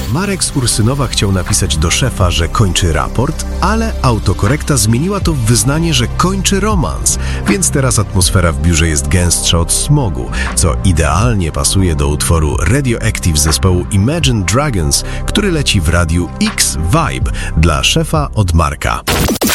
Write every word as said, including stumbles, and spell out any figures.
Marek z Ursynowa chciał napisać do szefa, że kończy raport, ale autokorekta zmieniła to w wyznanie, że kończy romans, więc teraz atmosfera w biurze jest gęstsza od smogu, co idealnie pasuje do utworu Radioactive zespołu Imagine Dragons, który leci w radiu X Vibe dla szefa od Marka.